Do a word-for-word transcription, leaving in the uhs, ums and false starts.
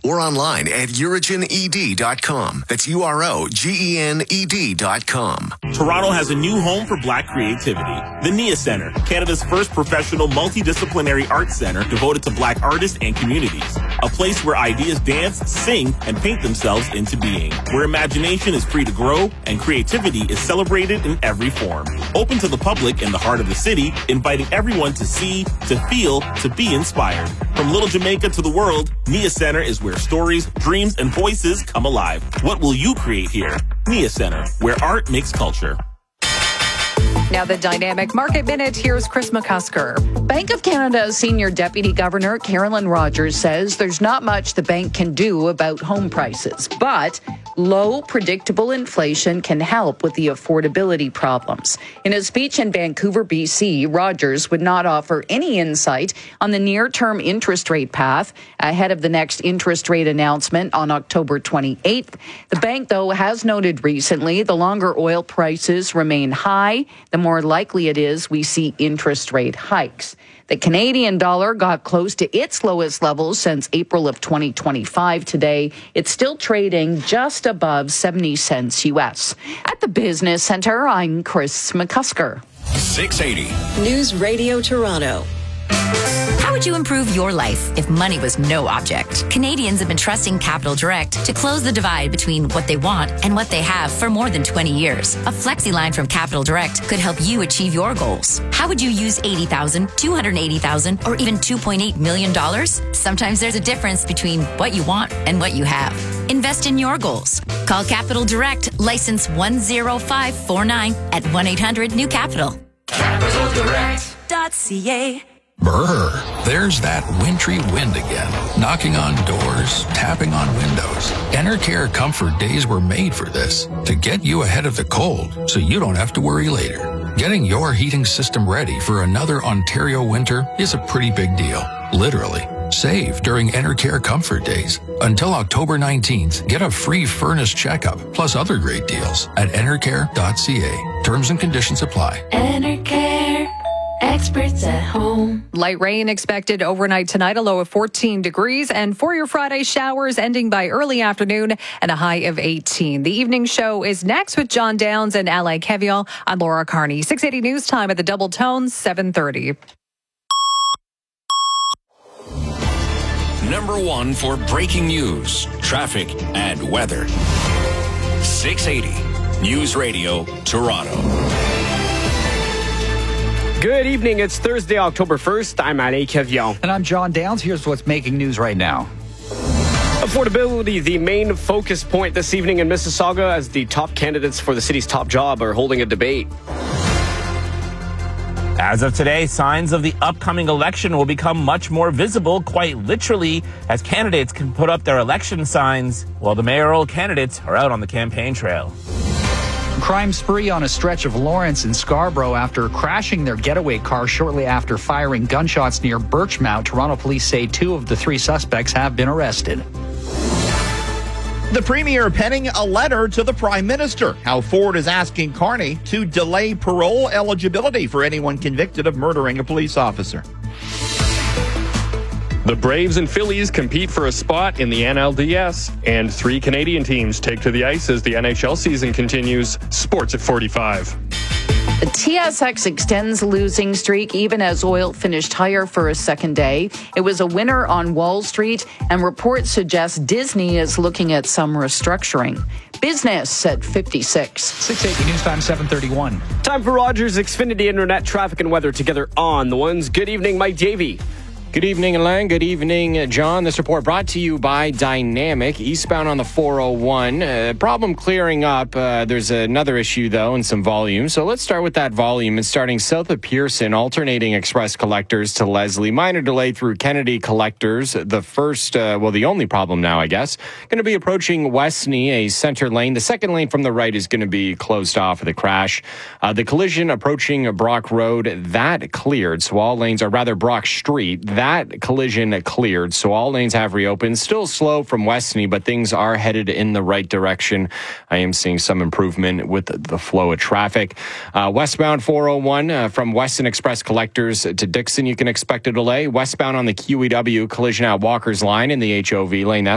or online at Urigen E D dot com. That's U R O G E N E D dot com. Toronto has a new home for Black creativity. The Nia Centre, Canada's first professional multidisciplinary arts center devoted to Black artists and communities. A place where ideas dance, sing, and paint themselves into being. Where imagination is free to grow and creativity is celebrated in every form. Open to the public in the heart of the city, inviting everyone to see, to feel, to be inspired. From Little Jamaica to the world, Nia Centre is where stories, dreams, and voices come alive. What will you create here? Nia Centre, where art makes culture. Now the Dynamic Market Minute. Here's Chris McCusker. Bank of Canada's Senior Deputy Governor Carolyn Rogers says there's not much the bank can do about home prices, but low, predictable inflation can help with the affordability problems. In a speech in Vancouver, B C, Rogers would not offer any insight on the near-term interest rate path ahead of the next interest rate announcement on October twenty-eighth. The bank, though, has noted recently the longer oil prices remain high, the more likely it is we see interest rate hikes. The Canadian dollar got close to its lowest levels since April of twenty twenty-five today. It's still trading just above seventy cents U S. At the Business Center, I'm Chris McCusker. six eighty. News Radio Toronto. How would you improve your life if money was no object? Canadians have been trusting Capital Direct to close the divide between what they want and what they have for more than twenty years. A flexi line from Capital Direct could help you achieve your goals. How would you use eighty thousand dollars, two hundred eighty thousand dollars, or even two point eight million dollars? Sometimes there's a difference between what you want and what you have. Invest in your goals. Call Capital Direct, license one zero five four nine at one eight hundred new capital. capital direct dot c a. Brr, there's that wintry wind again, knocking on doors, tapping on windows. Enercare Comfort Days were made for this, to get you ahead of the cold so you don't have to worry later. Getting your heating system ready for another Ontario winter is a pretty big deal, literally. Save during Enercare Comfort Days. Until October nineteenth, get a free furnace checkup, plus other great deals at enercare dot c a. Terms and conditions apply. Enercare. Experts at home. Light rain expected overnight tonight, a low of fourteen degrees. And for your Friday showers ending by early afternoon and a high of eighteen. The evening show is next with John Downs and Alain Kevion. I'm Laura Carney. six eighty News Time at the Double Tone, seven thirty. Number one for breaking news, traffic, and weather. six eighty News Radio Toronto. Good evening. It's Thursday, October first. I'm Alain Kevion. And I'm John Downs. Here's what's making news right now. Affordability, the main focus point this evening in Mississauga, as the top candidates for the city's top job are holding a debate. As of today, signs of the upcoming election will become much more visible, quite literally, as candidates can put up their election signs while the mayoral candidates are out on the campaign trail. Crime spree on a stretch of Lawrence and Scarborough after crashing their getaway car shortly after firing gunshots near Birchmount. Toronto police say two of the three suspects have been arrested. The Premier penning a letter to the Prime Minister. How Ford is asking Carney to delay parole eligibility for anyone convicted of murdering a police officer. The Braves and Phillies compete for a spot in the N L D S, and three Canadian teams take to the ice as the N H L season continues. Sports at forty-five. The T S X extends losing streak even as oil finished higher for a second day. It was a winner on Wall Street, and reports suggest Disney is looking at some restructuring. Business at fifty-six. six eighty News Time, seven thirty-one. Time for Rogers Xfinity Internet traffic and weather together on the ones. Good evening, Mike Davey. Good evening, Alain. Good evening, John. This report brought to you by Dynamic. Eastbound on the four oh one. Uh, problem clearing up. Uh, there's another issue, though, and some volume. So let's start with that volume. And starting south of Pearson, alternating express collectors to Leslie. Minor delay through Kennedy collectors. The first, uh, well, the only problem now, I guess, going to be approaching Westney, a center lane. The second lane from the right is going to be closed off with a crash. Uh, the collision approaching Brock Road, that cleared. So all lanes are rather Brock Street. That collision cleared, so all lanes have reopened. Still slow from Westney, but things are headed in the right direction. I am seeing some improvement with the flow of traffic. Uh, westbound four oh one uh, from Weston Express Collectors to Dixon, you can expect a delay. Westbound on the Q E W, collision at Walker's Line in the H O V lane. That's